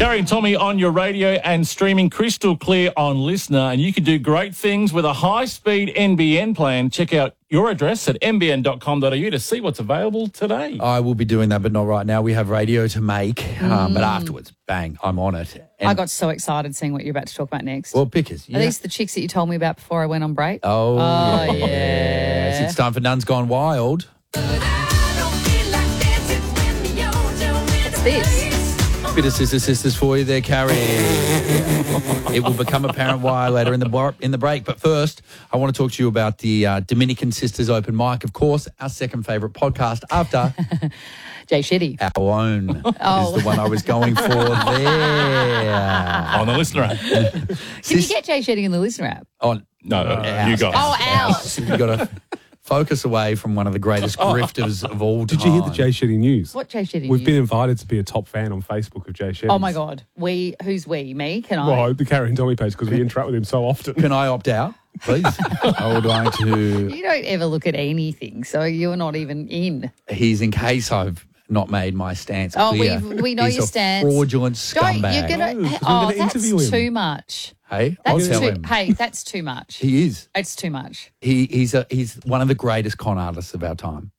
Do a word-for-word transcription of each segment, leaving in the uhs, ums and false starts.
Carrie and Tommy on your radio and streaming crystal clear on Listener. And you can do great things with a high-speed N B N plan. Check out your address at n b n dot com dot a u to see what's available today. I will be doing that, but not right now. We have radio to make, mm. um, but afterwards, bang, I'm on it. And I got so excited seeing what you're about to talk about next. Well, pickers. Yeah. Are these the chicks that you told me about before I went on break? Oh, oh yes. yeah. It's time for Nuns Gone Wild. What's this? Bit of Sister Sisters for you there, Carrie. It will become apparent why later in the bar, in the break. But first, I want to talk to you about the uh, Dominican Sisters Open Mic. Of course, our second favourite podcast after Jay Shetty. Our own oh. is the one I was going for there. On the Listener app. Can Sis- you get Jay Shetty in the Listener app? On no, uh, you guys. Oh, ours. You got to focus away from one of the greatest grifters of all time. Did you hear the Jay Shetty news? What Jay Shetty We've news? been invited to be a top fan on Facebook of Jay Shetty. Oh, my God. We? Who's we? Me? Can I? Well, the Carrie and Tommy page, because we interact with him so often. Can I opt out, please? I would like to... You don't ever look at anything, so you're not even in. He's in case I've not made my stance oh, clear. we we know He's your a stance. fraudulent scumbag. Don't, you're gonna, No, 'cause we're oh, gonna that's interview him. too much. Hey, That's I'll tell too, him. Hey, that's too much. He is. It's too much. He, he's a, he's one of the greatest con artists of our time.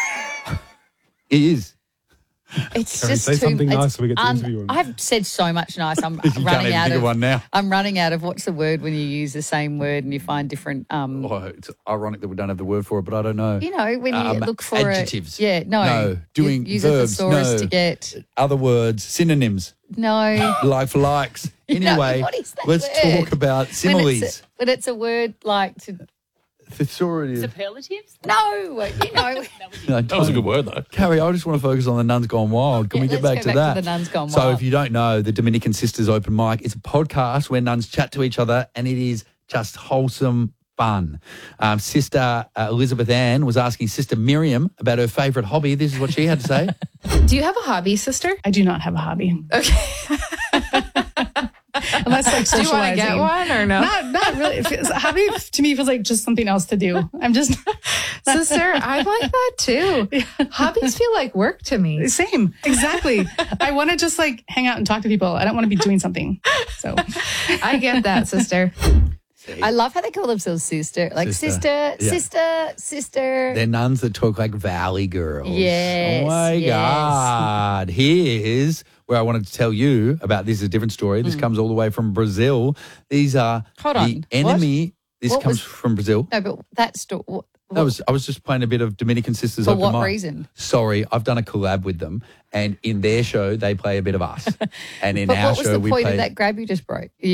He is. It's Carrie, just say too, something it's nice so we get to un- interview him. I've said so much nice. I'm You can't running even out think of of one now. I'm running out of what's the word when you use the same word and you find different. Um, Oh, it's ironic that we don't have the word for it, but I don't know. you know when you Um, look for adjectives. it. Yeah, no, No, doing you use verbs, a thesaurus no. to get Other words, synonyms, no. like for likes. No, Anyway, what is that let's word? talk about When it's, similes. a, when it's a word like to Thesaurus. Superlatives? no, you know. No, That was a good word, though. Carrie, I just want to focus on the Nuns Gone Wild. Can Yeah, we get let's back go to back that? to the Nuns Gone So Wild. if you don't know, the Dominican Sisters Open Mic, it's a podcast where nuns chat to each other and it is just wholesome fun. Um, Sister uh, Elizabeth Ann was asking Sister Miriam about her favourite hobby. This is what she had to say. Do you have a hobby, sister? I do not have a hobby. Okay. Unless like Do you want to get socializing. one or no? Not, not really. It feels, a hobby to me feels like just something else to do. I'm just Sister, I like that too. Hobbies feel like work to me. same. Exactly. I want to just like hang out and talk to people. I don't want to be doing something. So I get that, sister. I love how they call themselves sister, like Sister. sister, Yeah. sister, sister. They're nuns that talk like valley girls. Yes, Oh, my yes. God. Here's where I wanted to tell you about this is a different story. This comes all the way from Brazil. These are Hmm. Hold the on. enemy. This What comes was- from Brazil. no, but that story. What, I was I was just playing a bit of Dominican Sisters For Open what Mic. reason? Sorry, I've done a collab with them, and in their show they play a bit of us, and in but our what was show the we point play. of that grab you just broke?